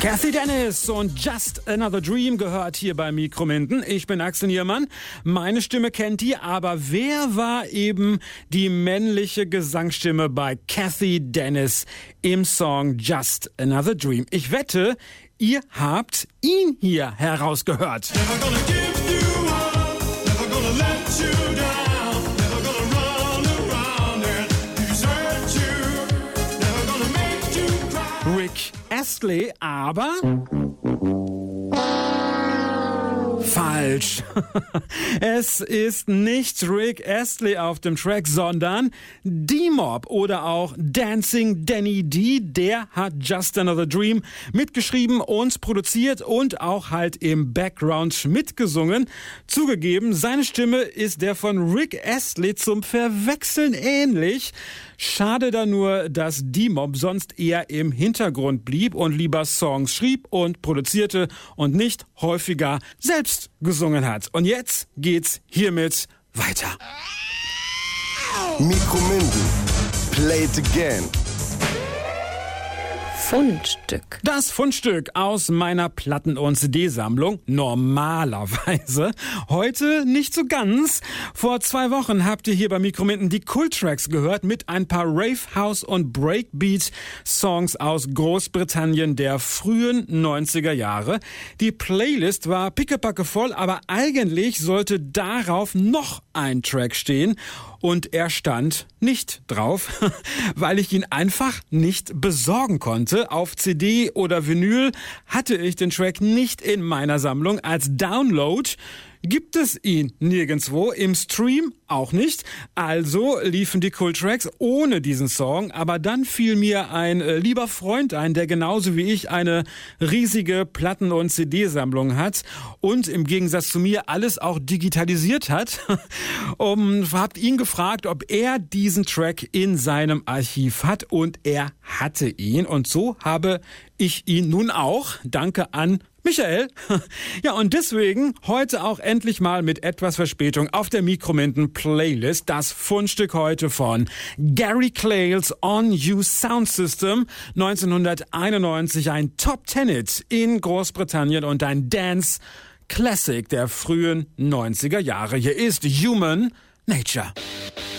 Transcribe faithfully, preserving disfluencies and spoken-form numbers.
Cathy Dennis und Just Another Dream gehört hier bei Mikrominden. Ich bin Axel Niermann. Meine Stimme kennt ihr, aber wer war eben die männliche Gesangsstimme bei Cathy Dennis im Song Just Another Dream? Ich wette, ihr habt ihn hier herausgehört. Never gonna give you up, never gonna let you down, never gonna run around and desert you, never gonna make you cry. Rick Astley, aber falsch. Es ist nicht Rick Astley auf dem Track, sondern D-Mob oder auch Dancing Danny D. Der hat Just Another Dream mitgeschrieben und produziert und auch halt im Background mitgesungen. Zugegeben, seine Stimme ist der von Rick Astley zum Verwechseln ähnlich. Schade da nur, dass D-Mob sonst eher im Hintergrund blieb und lieber Songs schrieb und produzierte und nicht häufiger selbst gesungen hat. Und jetzt geht's hiermit weiter. Mikrominden. Play it again. Fundstück. Das Fundstück aus meiner Platten- und C D-Sammlung. Normalerweise. Heute nicht so ganz. Vor zwei Wochen habt ihr hier bei Mikrominden die Kult-Tracks gehört mit ein paar Rave House und Breakbeat-Songs aus Großbritannien der frühen neunziger Jahre. Die Playlist war pickepacke voll, aber eigentlich sollte darauf noch ein Track stehen. Und er stand nicht drauf, weil ich ihn einfach nicht besorgen konnte. Auf C D oder Vinyl hatte ich den Track nicht in meiner Sammlung. Als Download gibt es ihn nirgendwo, im Stream auch nicht. Also liefen die Kult-Tracks ohne diesen Song. Aber dann fiel mir ein äh, lieber Freund ein, der genauso wie ich eine riesige Platten- und C D-Sammlung hat und im Gegensatz zu mir alles auch digitalisiert hat. um, habt ihn gefragt, ob er diesen Track in seinem Archiv hat, und er hatte ihn. Und so habe ich ihn nun auch. Danke an Michael. Ja, und deswegen heute auch endlich mal mit etwas Verspätung auf der Mikrominden Playlist das Fundstück heute von Gary Clales On You Sound System, neunzehnhunderteinundneunzig ein Top-Ten-Hit in Großbritannien und ein Dance Classic der frühen neunziger Jahre. Hier ist Human Nature.